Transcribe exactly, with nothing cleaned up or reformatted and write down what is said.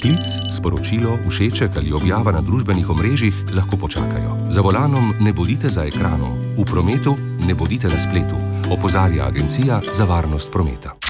Klic, sporočilo, všeček ali objava na družbenih omrežjih lahko počakajo. Za volanom ne bodite za ekranom, v prometu ne bodite na spletu, opozarja Agencija za varnost prometa.